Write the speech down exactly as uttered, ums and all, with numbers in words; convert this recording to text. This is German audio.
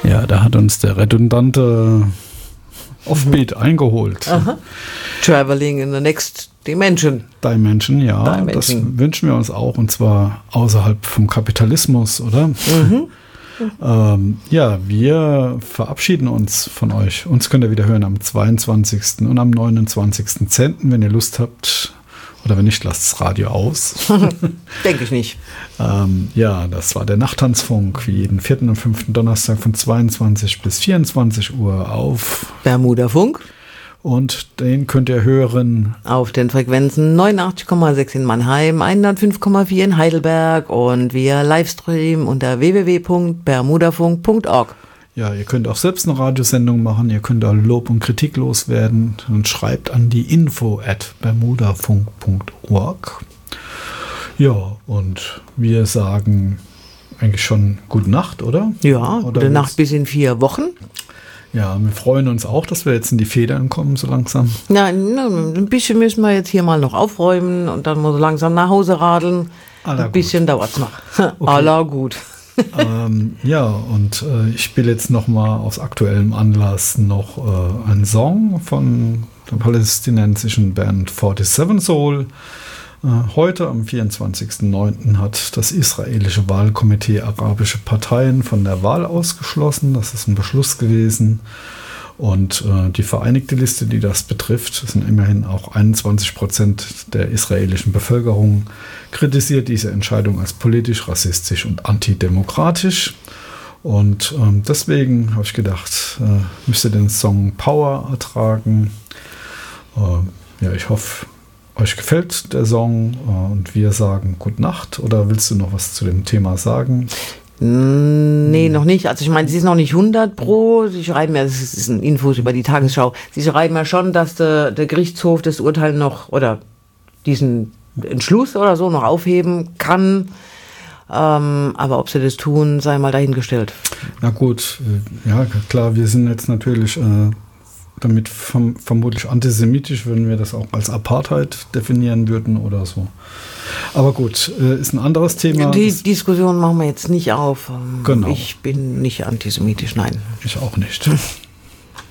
Ja, da hat uns der redundante Offbeat mhm. eingeholt. Aha. Traveling in the next dimension. Dimension, ja. Dimension. Das wünschen wir uns auch, und zwar außerhalb vom Kapitalismus, oder? Mhm. Ähm, ja, wir verabschieden uns von euch. Uns könnt ihr wieder hören am zweiundzwanzigsten und am neunundzwanzigsten zehnten, wenn ihr Lust habt. Oder wenn nicht, lasst das Radio aus. Denke ich nicht. ähm, ja, das war der Nachttanzfunk, wie jeden vierten und fünften Donnerstag von zweiundzwanzig bis vierundzwanzig Uhr auf Bermuda-Funk. Und den könnt ihr hören auf den Frequenzen neunundachtzig Komma sechs in Mannheim, hundertfünf Komma vier in Heidelberg und via Livestream unter w w w punkt bermudafunk punkt org. Ja, ihr könnt auch selbst eine Radiosendung machen, ihr könnt da Lob und Kritik loswerden und schreibt an die info at bermudafunk punkt org. Ja, und wir sagen eigentlich schon gute Nacht, oder? Ja, oder gute Nacht bis in vier Wochen. Ja, wir freuen uns auch, dass wir jetzt in die Federn kommen, so langsam. Ja, ein bisschen müssen wir jetzt hier mal noch aufräumen und dann muss langsam nach Hause radeln. Aller ein bisschen dauert es noch. Okay. Aller gut. ähm, ja, und äh, ich spiele jetzt noch mal aus aktuellem Anlass noch äh, einen Song von der palästinensischen Band forty-seven Soul. Äh, heute, am vierundzwanzigsten neunten hat das israelische Wahlkomitee arabische Parteien von der Wahl ausgeschlossen. Das ist ein Beschluss gewesen. Und äh, die Vereinigte Liste, die das betrifft, das sind immerhin auch einundzwanzig Prozent der israelischen Bevölkerung, kritisiert diese Entscheidung als politisch, rassistisch und antidemokratisch. Und ähm, deswegen habe ich gedacht, äh, müsst ihr den Song Power ertragen. Äh, ja, ich hoffe, euch gefällt der Song äh, und wir sagen Gute Nacht. Oder willst du noch was zu dem Thema sagen? Nee, noch nicht. Also ich meine, es ist noch nicht hundert pro. Sie schreiben ja, das ist ein Infos über die Tagesschau. Sie schreiben ja schon, dass der, der Gerichtshof das Urteil noch oder diesen Entschluss oder so noch aufheben kann. Ähm, aber ob sie das tun, sei mal dahingestellt. Na gut, ja klar, wir sind jetzt natürlich äh, damit verm- vermutlich antisemitisch, wenn wir das auch als Apartheid definieren würden oder so. Aber gut, äh, ist ein anderes Thema. Die das Diskussion machen wir jetzt nicht auf. Genau. Ich bin nicht antisemitisch, nein. Ich auch nicht.